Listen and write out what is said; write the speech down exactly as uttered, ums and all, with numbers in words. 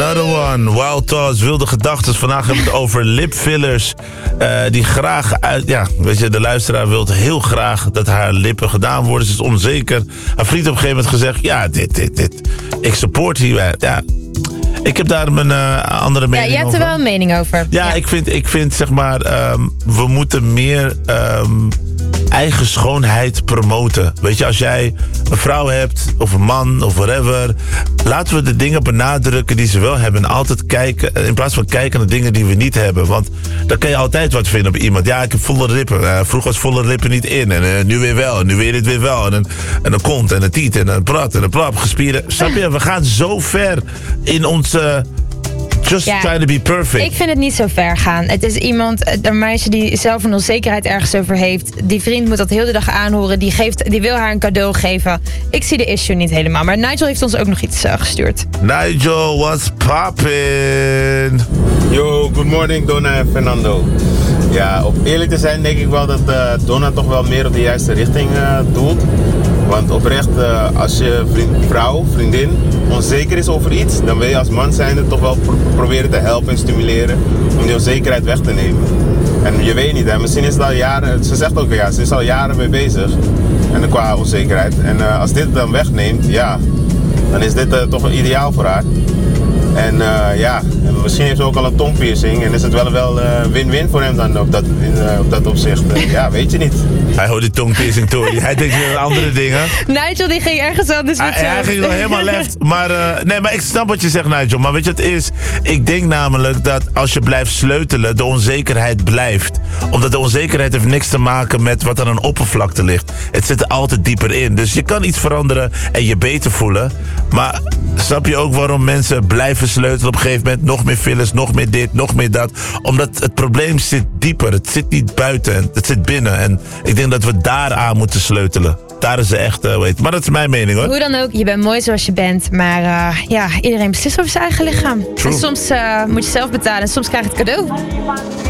Another one. Wild thoughts, wilde gedachten. Vandaag hebben we het over lipfillers. Uh, die graag uit... Ja, weet je, de luisteraar wil heel graag dat haar lippen gedaan worden. Ze is onzeker. Haar vriend op een gegeven moment gezegd... Ja, dit, dit, dit. Ik support hier. Ja... Ik heb daar mijn uh, andere mening over. Ja, je hebt er over. wel een mening over. Ja, ja. Ik, vind, ik vind, zeg maar... Um, we moeten meer... Um, eigen schoonheid promoten. Weet je, als jij een vrouw hebt, of een man, of whatever... laten we de dingen benadrukken die ze wel hebben. En altijd kijken, in plaats van kijken naar dingen die we niet hebben. Want dan kan je altijd wat vinden op iemand. Ja, ik heb volle lippen. Uh, vroeger was volle lippen niet in. En uh, nu weer wel. En nu weer dit weer wel. En een, en een kont, en een tiet, en een prat, en een plap, gespieren. Snap je? We gaan zo ver in onze... Just ja, trying to be perfect. Ik vind het niet zo ver gaan. Het is iemand, een meisje die zelf een onzekerheid ergens over heeft. Die vriend moet dat heel de dag aanhoren. Die, geeft, die wil haar een cadeau geven. Ik zie de issue niet helemaal. Maar Nigel heeft ons ook nog iets uh, gestuurd. Nigel, what's poppin'? Yo, good morning Donna en Fernando. Ja, om eerlijk te zijn denk ik wel dat uh, Donna toch wel meer op de juiste richting uh, doelt. Want oprecht, uh, als je vriend, vrouw, vriendin onzeker is over iets, dan wil je als man zijnde toch wel pro- proberen te helpen en stimuleren om die onzekerheid weg te nemen. En je weet niet, hè, misschien is het al jaren, ze zegt ook ja, ze is al jaren mee bezig en qua onzekerheid. En uh, als dit het dan wegneemt, ja, dan is dit uh, toch wel ideaal voor haar. En uh, ja, misschien heeft ze ook al een tongpiercing en is het wel wel uh, win-win voor hem dan op dat, in, uh, op dat opzicht. Uh, ja, weet je niet. Hij hoort die tongpiercing toe. Hij denkt weer aan andere dingen. Nigel die ging ergens anders met Hij, hij ging nog helemaal left. Maar, uh, nee, maar ik snap wat je zegt, Nigel. Maar weet je wat het is? Ik denk namelijk dat als je blijft sleutelen, de onzekerheid blijft. Omdat de onzekerheid heeft niks te maken met wat aan een oppervlakte ligt. Het zit er altijd dieper in. Dus je kan iets veranderen en je beter voelen. Maar snap je ook waarom mensen blijven sleutelen op een gegeven moment? Nog meer fillers, nog meer dit, nog meer dat. Omdat het probleem zit dieper. Het zit niet buiten, het zit binnen. En ik denk dat we daar aan moeten sleutelen. Daar is ze echt, uh, weet. Maar dat is mijn mening, hoor. Hoe dan ook, je bent mooi zoals je bent. Maar uh, ja, iedereen beslist over zijn eigen lichaam. True. En soms uh, moet je zelf betalen en soms krijg je het cadeau.